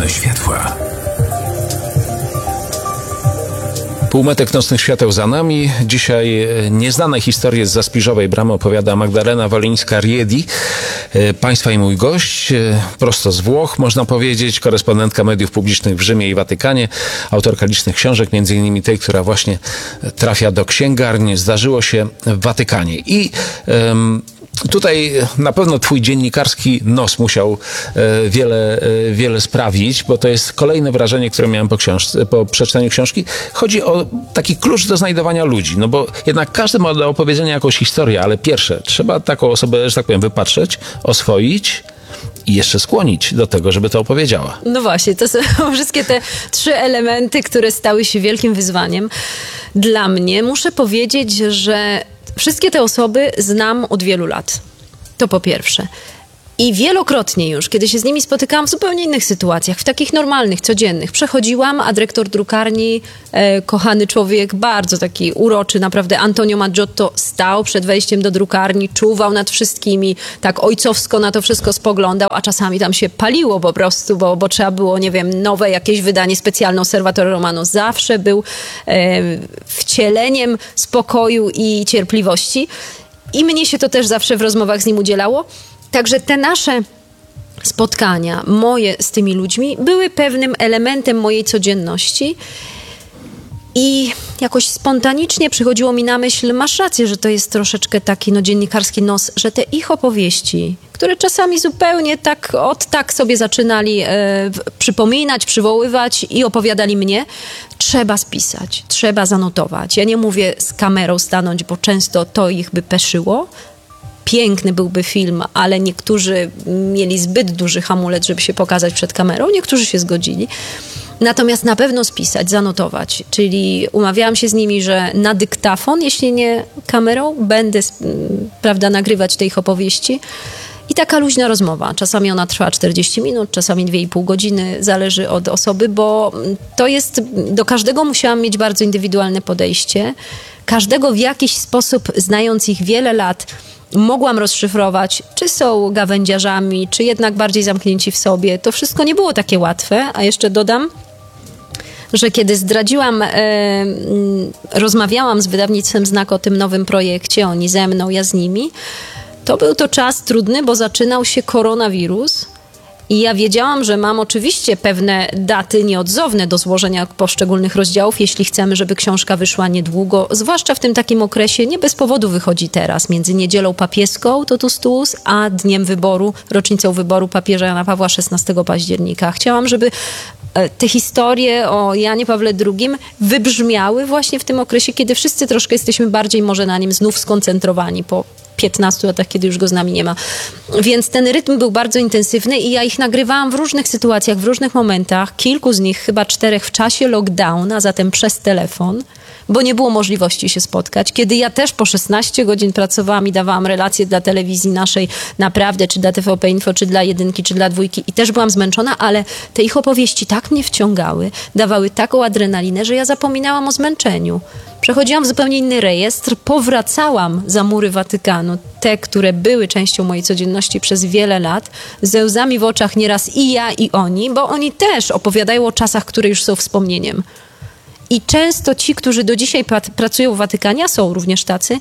Nocne światła. Półmetek nocnych świateł za nami. Dzisiaj nieznane historie z Zaspiżowej Bramy opowiada Magdalena Wolińska-Riedi. Państwa i mój gość, prosto z Włoch, można powiedzieć, korespondentka mediów publicznych w Rzymie i Watykanie, autorka licznych książek, między innymi tej, która właśnie trafia do księgarni. Zdarzyło się w Watykanie. I tutaj na pewno twój dziennikarski nos musiał wiele sprawić, bo to jest kolejne wrażenie, które miałem po przeczytaniu książki. Chodzi o taki klucz do znajdowania ludzi, no bo jednak każdy ma do opowiedzenia jakąś historię, ale pierwsze, trzeba taką osobę, że tak powiem, wypatrzeć, oswoić i jeszcze skłonić do tego, żeby to opowiedziała. No właśnie, to są wszystkie te 3 elementy, które stały się wielkim wyzwaniem dla mnie. Muszę powiedzieć, że wszystkie te osoby znam od wielu lat. To po pierwsze. I wielokrotnie już, kiedy się z nimi spotykałam w zupełnie innych sytuacjach, w takich normalnych, codziennych, przechodziłam, a dyrektor drukarni, kochany człowiek, bardzo taki uroczy, naprawdę, Antonio Maggiotto, stał przed wejściem do drukarni, czuwał nad wszystkimi, tak ojcowsko na to wszystko spoglądał, a czasami tam się paliło po prostu, bo trzeba było, nie wiem, nowe jakieś wydanie specjalne Osservatore Romano. Zawsze był wcieleniem spokoju i cierpliwości. I mnie się to też zawsze w rozmowach z nim udzielało. Także te nasze spotkania, moje z tymi ludźmi, były pewnym elementem mojej codzienności. I jakoś spontanicznie przychodziło mi na myśl, masz rację, że to jest troszeczkę taki dziennikarski nos, że te ich opowieści, które czasami zupełnie tak sobie zaczynali przypominać, przywoływać i opowiadali mnie, trzeba spisać, trzeba zanotować. Ja nie mówię z kamerą stanąć, bo często to ich by peszyło. Piękny byłby film, ale niektórzy mieli zbyt duży hamulec, żeby się pokazać przed kamerą. Niektórzy się zgodzili. Natomiast na pewno spisać, zanotować. Czyli umawiałam się z nimi, że na dyktafon, jeśli nie kamerą, będę nagrywać te ich opowieści. I taka luźna rozmowa. Czasami ona trwa 40 minut, czasami 2,5 godziny. Zależy od osoby, bo to jest... Do każdego musiałam mieć bardzo indywidualne podejście. Każdego w jakiś sposób, znając ich wiele lat, mogłam rozszyfrować, czy są gawędziarzami, czy jednak bardziej zamknięci w sobie. To wszystko nie było takie łatwe, a jeszcze dodam, że kiedy rozmawiałam z wydawnictwem Znak o tym nowym projekcie, oni ze mną, ja z nimi, to był to czas trudny, bo zaczynał się koronawirus i ja wiedziałam, że mam oczywiście pewne daty nieodzowne do złożenia poszczególnych rozdziałów, jeśli chcemy, żeby książka wyszła niedługo, zwłaszcza w tym takim okresie, nie bez powodu wychodzi teraz, między niedzielą papieską, totus tuus, a dniem wyboru, rocznicą wyboru papieża Jana Pawła XVI października. Chciałam, żeby te historie o Janie Pawle II wybrzmiały właśnie w tym okresie, kiedy wszyscy troszkę jesteśmy bardziej może na nim znów skoncentrowani po 15 latach, kiedy już go z nami nie ma. Więc ten rytm był bardzo intensywny i ja ich nagrywałam w różnych sytuacjach, w różnych momentach. Kilku z nich, chyba 4 w czasie lockdowna, zatem przez telefon, bo nie było możliwości się spotkać. Kiedy ja też po 16 godzin pracowałam i dawałam relacje dla telewizji naszej, naprawdę, czy dla TVP Info, czy dla Jedynki, czy dla Dwójki i też byłam zmęczona, ale te ich opowieści tak mnie wciągały, dawały taką adrenalinę, że ja zapominałam o zmęczeniu. Przechodziłam w zupełnie inny rejestr, powracałam za mury Watykanu, te, które były częścią mojej codzienności przez wiele lat, ze łzami w oczach nieraz i ja, i oni, bo oni też opowiadają o czasach, które już są wspomnieniem. I często ci, którzy do dzisiaj pracują w Watykanie, a są również tacy,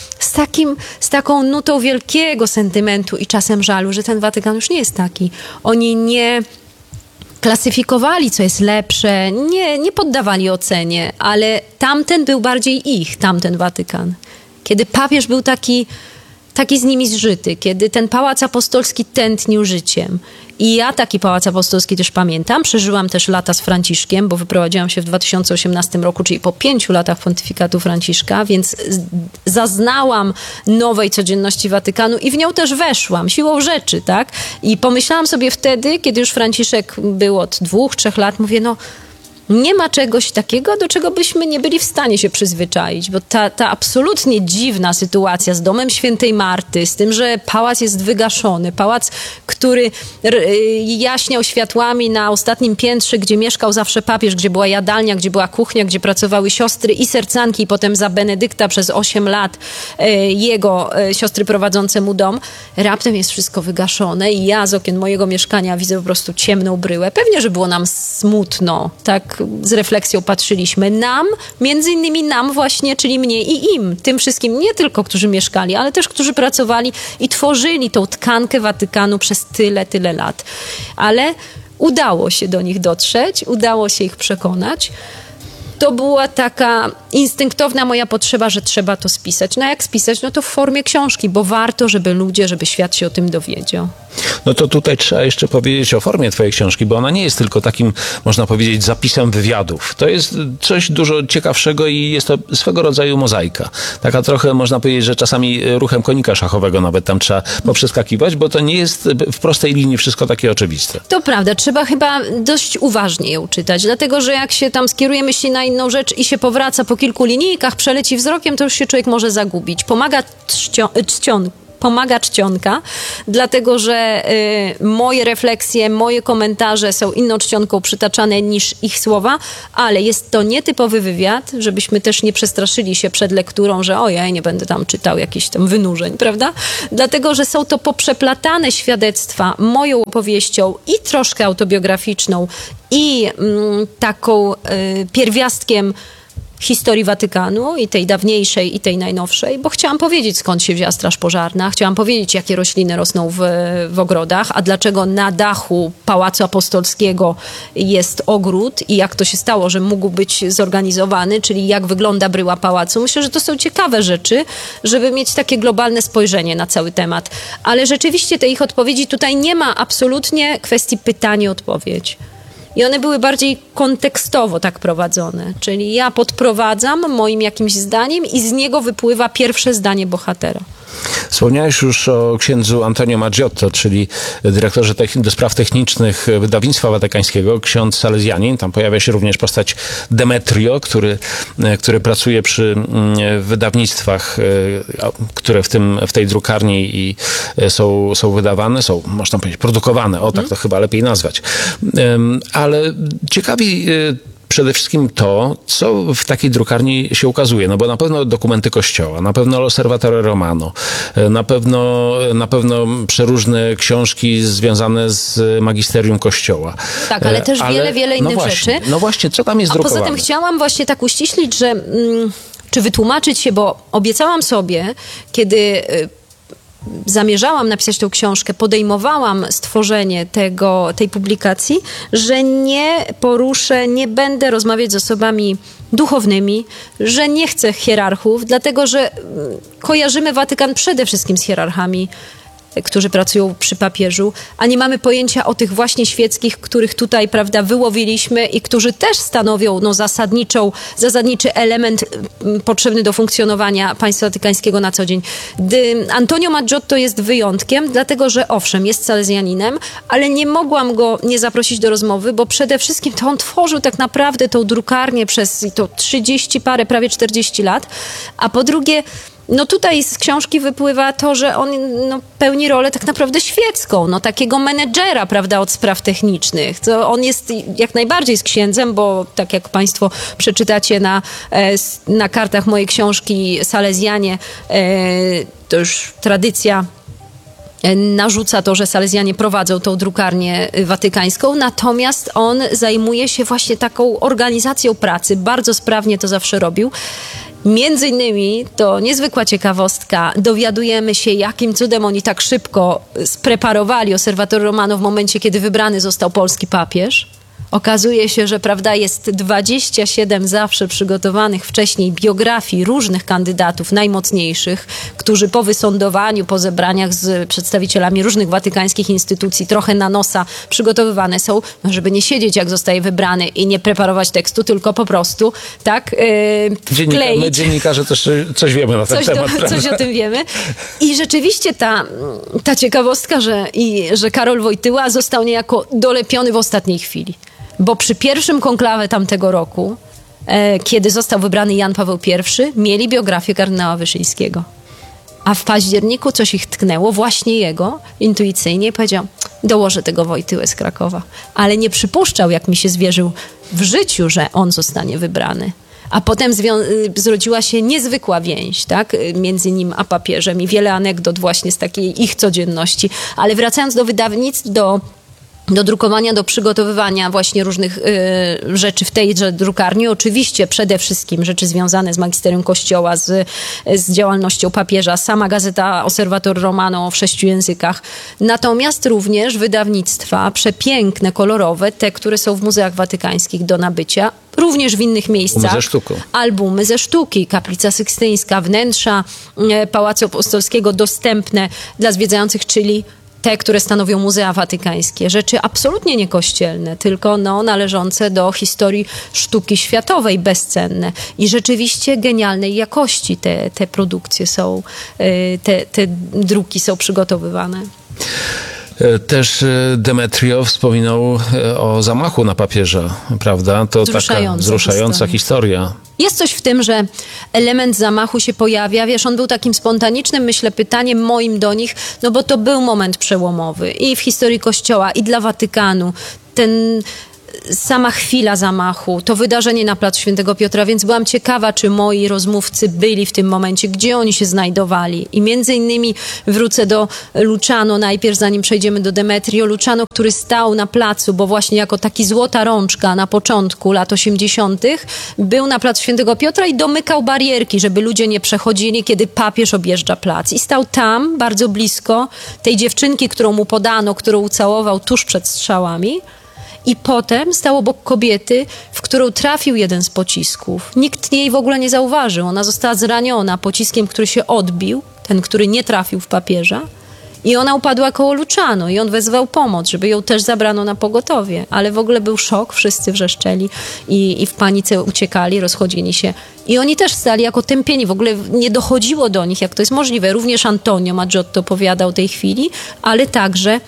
z taką nutą wielkiego sentymentu i czasem żalu, że ten Watykan już nie jest taki. Oni nie klasyfikowali, co jest lepsze, nie poddawali ocenie, ale tamten był bardziej tamten Watykan. Kiedy papież był taki z nimi zżyty, kiedy ten Pałac Apostolski tętnił życiem. I ja taki Pałac Apostolski też pamiętam. Przeżyłam też lata z Franciszkiem, bo wyprowadziłam się w 2018 roku, czyli po 5 latach pontyfikatu Franciszka, więc zaznałam nowej codzienności Watykanu i w nią też weszłam, siłą rzeczy, tak? I pomyślałam sobie wtedy, kiedy już Franciszek był od 2-3 lat, mówię, nie ma czegoś takiego, do czego byśmy nie byli w stanie się przyzwyczaić, bo ta absolutnie dziwna sytuacja z domem Świętej Marty, z tym, że pałac jest wygaszony, pałac, który jaśniał światłami na ostatnim piętrze, gdzie mieszkał zawsze papież, gdzie była jadalnia, gdzie była kuchnia, gdzie pracowały siostry i sercanki, i potem za Benedykta przez 8 lat jego siostry prowadzące mu dom, raptem jest wszystko wygaszone i ja z okien mojego mieszkania widzę po prostu ciemną bryłę. Pewnie, że było nam smutno, tak z refleksją patrzyliśmy. Nam, między innymi nam właśnie, czyli mnie i im, tym wszystkim, nie tylko, którzy mieszkali, ale też, którzy pracowali i tworzyli tą tkankę Watykanu przez tyle lat. Ale udało się do nich dotrzeć, udało się ich przekonać. To była taka instynktowna moja potrzeba, że trzeba to spisać. No jak spisać? No to w formie książki, bo warto, żeby ludzie, żeby świat się o tym dowiedział. No to tutaj trzeba jeszcze powiedzieć o formie twojej książki, bo ona nie jest tylko takim, można powiedzieć, zapisem wywiadów. To jest coś dużo ciekawszego i jest to swego rodzaju mozaika. Taka trochę, można powiedzieć, że czasami ruchem konika szachowego nawet tam trzeba poprzeskakiwać, bo to nie jest w prostej linii wszystko takie oczywiste. To prawda, trzeba chyba dość uważnie ją czytać, dlatego że jak się tam skieruje myśli na inną rzecz i się powraca po kilku linijkach, przeleci wzrokiem, to już się człowiek może zagubić. Pomaga czcionka, dlatego że moje refleksje, moje komentarze są inną czcionką przytaczane niż ich słowa, ale jest to nietypowy wywiad, żebyśmy też nie przestraszyli się przed lekturą, że ojej, nie będę tam czytał jakichś tam wynurzeń, prawda? Dlatego, że są to poprzeplatane świadectwa moją opowieścią i troszkę autobiograficzną i taką pierwiastkiem historii Watykanu i tej dawniejszej i tej najnowszej, bo chciałam powiedzieć, skąd się wzięła Straż Pożarna, chciałam powiedzieć, jakie rośliny rosną w ogrodach, a dlaczego na dachu Pałacu Apostolskiego jest ogród i jak to się stało, że mógł być zorganizowany, czyli jak wygląda bryła pałacu. Myślę, że to są ciekawe rzeczy, żeby mieć takie globalne spojrzenie na cały temat. Ale rzeczywiście tej ich odpowiedzi tutaj nie ma absolutnie kwestii pytanie-odpowiedź. I one były bardziej kontekstowo tak prowadzone. Czyli ja podprowadzam moim jakimś zdaniem i z niego wypływa pierwsze zdanie bohatera. Wspomniałeś już o księdzu Antonio Maggiotto, czyli dyrektorze do spraw technicznych wydawnictwa watykańskiego, ksiądz salezjanin. Tam pojawia się również postać Demetrio, który pracuje przy wydawnictwach, które w tej drukarni i są wydawane, są, można powiedzieć, produkowane. O, tak to chyba lepiej nazwać. Ale ciekawi przede wszystkim to, co w takiej drukarni się ukazuje. No bo na pewno dokumenty Kościoła, na pewno L'Osservatore Romano, na pewno przeróżne książki związane z magisterium Kościoła. Tak, ale też wiele innych rzeczy. No właśnie, co tam jest drukowane? Poza tym chciałam właśnie tak uściślić, że czy wytłumaczyć się, bo obiecałam sobie, kiedy zamierzałam napisać tę książkę, podejmowałam stworzenie tej publikacji, że nie poruszę, nie będę rozmawiać z osobami duchownymi, że nie chcę hierarchów, dlatego że kojarzymy Watykan przede wszystkim z hierarchami, którzy pracują przy papieżu, a nie mamy pojęcia o tych właśnie świeckich, których tutaj, prawda, wyłowiliśmy i którzy też stanowią zasadniczy element potrzebny do funkcjonowania państwa watykańskiego na co dzień. Antonio Maggiotto jest wyjątkiem, dlatego że owszem, jest salezjaninem, ale nie mogłam go nie zaprosić do rozmowy, bo przede wszystkim to on tworzył tak naprawdę tą drukarnię przez to 30 parę, prawie 40 lat, a po drugie no tutaj z książki wypływa to, że on pełni rolę tak naprawdę świecką, takiego menedżera, prawda, od spraw technicznych. To on jest jak najbardziej z księdzem, bo tak jak państwo przeczytacie na kartach mojej książki Salezjanie, to już tradycja narzuca to, że salezjanie prowadzą tą drukarnię watykańską, natomiast on zajmuje się właśnie taką organizacją pracy, bardzo sprawnie to zawsze robił. Między innymi, to niezwykła ciekawostka, dowiadujemy się, jakim cudem oni tak szybko spreparowali Osservatore Romano w momencie, kiedy wybrany został polski papież. Okazuje się, że prawda, jest 27 zawsze przygotowanych wcześniej biografii różnych kandydatów najmocniejszych, którzy po wysądowaniu, po zebraniach z przedstawicielami różnych watykańskich instytucji trochę na nosa przygotowywane są, żeby nie siedzieć jak zostaje wybrany i nie preparować tekstu, tylko po prostu tak wkleić. My dziennikarze też coś wiemy na ten temat. Coś o tym wiemy. I rzeczywiście ta ciekawostka, że Karol Wojtyła został niejako dolepiony w ostatniej chwili. Bo przy pierwszym konklawe tamtego roku, kiedy został wybrany Jan Paweł I, mieli biografię kardynała Wyszyńskiego. A w październiku coś ich tknęło, właśnie jego, intuicyjnie, i powiedział, dołożę tego Wojtyłę z Krakowa. Ale nie przypuszczał, jak mi się zwierzył w życiu, że on zostanie wybrany. A potem zrodziła się niezwykła więź, tak, między nim a papieżem i wiele anegdot właśnie z takiej ich codzienności. Ale wracając do wydawnictw, do drukowania, do przygotowywania właśnie różnych rzeczy w tejże drukarni. Oczywiście przede wszystkim rzeczy związane z magisterium Kościoła, z działalnością papieża, sama gazeta Osservator Romano w 6 językach. Natomiast również wydawnictwa przepiękne, kolorowe, te, które są w muzeach watykańskich do nabycia, również w innych miejscach. Ze sztuką. Albumy ze sztuki, Kaplica Sykstyńska, wnętrza Pałacu Apostolskiego dostępne dla zwiedzających, czyli te, które stanowią muzea watykańskie. Rzeczy absolutnie niekościelne, tylko należące do historii sztuki światowej, bezcenne. I rzeczywiście genialnej jakości te produkcje są, te druki są przygotowywane. Też Demetrio wspominał o zamachu na papieża, prawda? To taka wzruszająca historia. Jest coś w tym, że element zamachu się pojawia. Wiesz, on był takim spontanicznym, myślę, pytaniem moim do nich, no bo to był moment przełomowy i w historii Kościoła, i dla Watykanu. Sama chwila zamachu, to wydarzenie na placu Świętego Piotra, więc byłam ciekawa, czy moi rozmówcy byli w tym momencie, gdzie oni się znajdowali. I między innymi wrócę do Luciano najpierw, zanim przejdziemy do Demetrio. Luciano, który stał na placu, bo właśnie jako taki złota rączka na początku lat 80. był na placu Świętego Piotra i domykał barierki, żeby ludzie nie przechodzili, kiedy papież objeżdża plac. I stał tam, bardzo blisko tej dziewczynki, którą mu podano, którą ucałował tuż przed strzałami. I potem stał obok kobiety, w którą trafił jeden z pocisków. Nikt jej w ogóle nie zauważył. Ona została zraniona pociskiem, który się odbił, ten, który nie trafił w papieża. I ona upadła koło Luciano i on wezwał pomoc, żeby ją też zabrano na pogotowie. Ale w ogóle był szok, wszyscy wrzeszczeli i w panice uciekali, rozchodzili się. I oni też stali jako tępieni, w ogóle nie dochodziło do nich, jak to jest możliwe. Również Antonio Maggiotto opowiadał tej chwili, ale także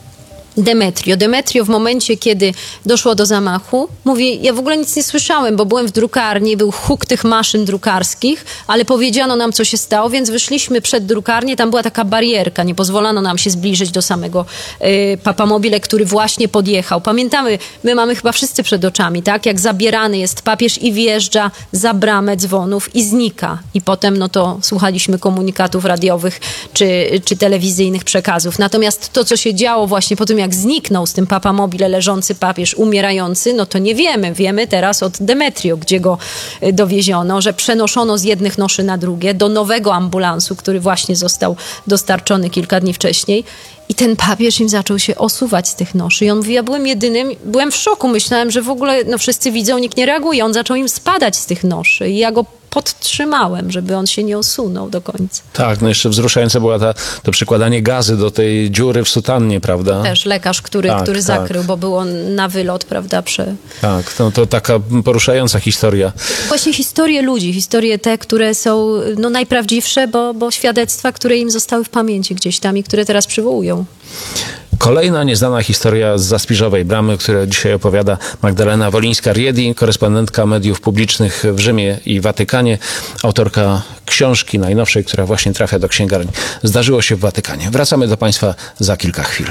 Demetrio w momencie, kiedy doszło do zamachu, mówi, ja w ogóle nic nie słyszałem, bo byłem w drukarni, był huk tych maszyn drukarskich, ale powiedziano nam, co się stało, więc wyszliśmy przed drukarnię, tam była taka barierka, nie pozwolano nam się zbliżyć do samego Papamobile, który właśnie podjechał. Pamiętamy, my mamy chyba wszyscy przed oczami, tak, jak zabierany jest papież i wjeżdża za bramę dzwonów i znika. I potem, no to słuchaliśmy komunikatów radiowych czy telewizyjnych przekazów. Natomiast to, co się działo właśnie po tym, jak zniknął z tym Papamobile leżący papież umierający, no to nie wiemy. Wiemy teraz od Demetrio, gdzie go dowieziono, że przenoszono z jednych noszy na drugie do nowego ambulansu, który właśnie został dostarczony kilka dni wcześniej. I ten papież im zaczął się osuwać z tych noszy. I on mówi, ja byłem jedynym, byłem w szoku. Myślałem, że w ogóle wszyscy widzą, nikt nie reaguje. On zaczął im spadać z tych noszy. I ja go podtrzymałem, żeby on się nie osunął do końca. Tak, no jeszcze wzruszające było to przykładanie gazy do tej dziury w sutannie, prawda? Też lekarz, który zakrył, bo było na wylot, prawda? Tak, to taka poruszająca historia. Właśnie historie ludzi, historie te, które są najprawdziwsze, bo świadectwa, które im zostały w pamięci gdzieś tam i które teraz przywołują. Kolejna nieznana historia z Zaspiżowej Bramy, którą dzisiaj opowiada Magdalena Wolińska-Riedi, korespondentka mediów publicznych w Rzymie i Watykanie, autorka książki najnowszej, która właśnie trafia do księgarni. Zdarzyło się w Watykanie. Wracamy do Państwa za kilka chwil.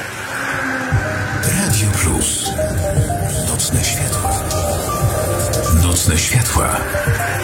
Radio Plus. Nocne światła. Nocne światła.